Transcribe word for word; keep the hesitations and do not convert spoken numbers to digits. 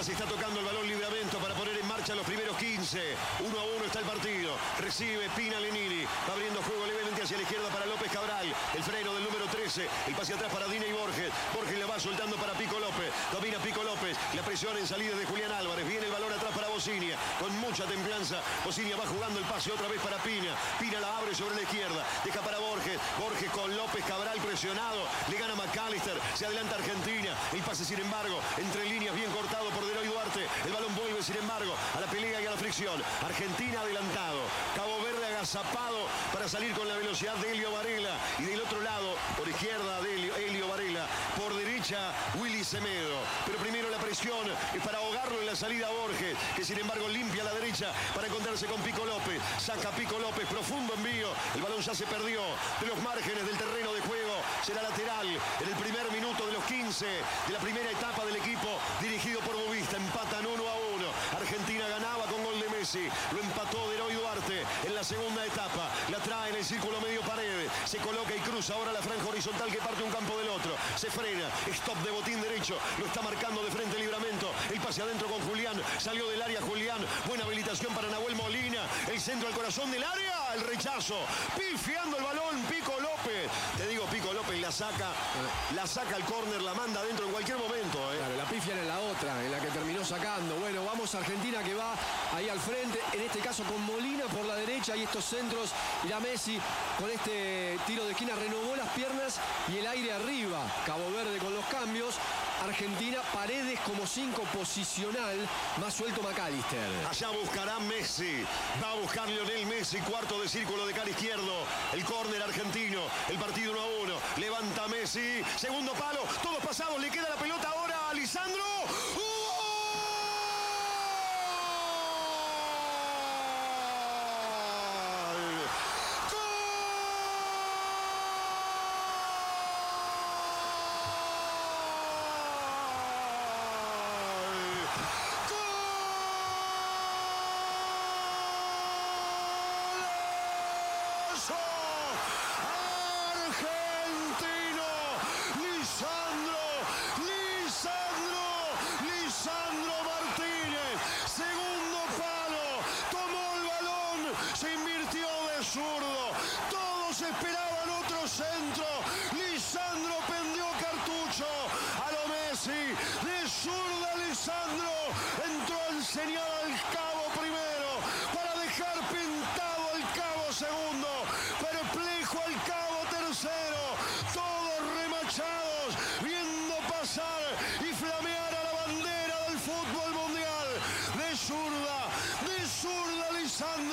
se está tocando el balón Livramento para poner en marcha los primeros quince. Uno a uno está el partido. Recibe Pina Lenini. Va abriendo juego levemente hacia la izquierda para López Cabral. El freno del número trece. El pase atrás para Dina y Borges. Borges le va soltando para Pico López. Domina Pico López. La presión en salida de Julián Álvarez. Viene el balón atrás para Bocinia. Con mucha templanza. Bocinia va jugando el pase otra vez para Pina. Pina la abre sobre la izquierda. Deja para Borges. Borges con López Cabral presionado. Le gana McAllister. Se adelanta Argentina. El pase, sin embargo, entre líneas, bien cortado por Deroy Duarte. El balón vuelve, sin embargo, a la pelea y a la fricción. Argentina adelantado. Cabo Verde agazapado para salir con la velocidad de Helio Varela. Y del otro lado, por izquierda de Helio, Helio Varela. Por derecha, Willy Semedo. Pero primero la presión es para ahogarlo en la salida a Borges, que sin embargo limpia a la derecha para encontrarse con Pico López. Saca Pico López, profundo envío. El balón ya se perdió de los márgenes del terreno de juego. Será lateral en el primer minuto de los quince de la primera etapa del equipo dirigido por Bobista. Empatan uno a uno. Argentina ganaba con gol de Messi. Lo empató Deroy Duarte en la segunda etapa. La trae en el círculo medio pared. Se coloca y cruza ahora la franja horizontal que parte un campo del otro. Se frena. Stop de botín derecho. Lo está marcando de frente Livramento. El pase adentro con Julián. Salió del área Julián. Buena habilitación para Nahuel Molina. El centro al corazón del área. El rechazo. Pifiando el balón. Pico López. Te digo, Pico López la saca. La saca al córner. La manda adentro en cualquier momento. ¿eh? Claro, la pifian en la otra. En la que terminó sacando. Bueno, vamos a Argentina, que va ahí al frente. En este caso con Molina por la derecha. Y estos centros. Irá Messi con este tiro de esquina. Renovó las piernas y el aire arriba. Cabo Verde con los cambios. Argentina, Paredes como cinco posicional, más suelto McAllister. Allá buscará Messi, va a buscar Lionel Messi, cuarto de círculo de cara izquierdo, el córner argentino, el partido uno a uno, levanta Messi, segundo palo, todos pasados, le queda la pelota ahora a Lisandro. ¡Uh! Zurdo, todos esperaban otro centro. Lisandro pendió cartucho a lo Messi. De zurda Lisandro entró a enseñar al Cabo primero para dejar pintado al Cabo segundo, perplejo al Cabo tercero. Todos remachados viendo pasar y flamear a la bandera del fútbol mundial. De zurda, de zurda Lisandro.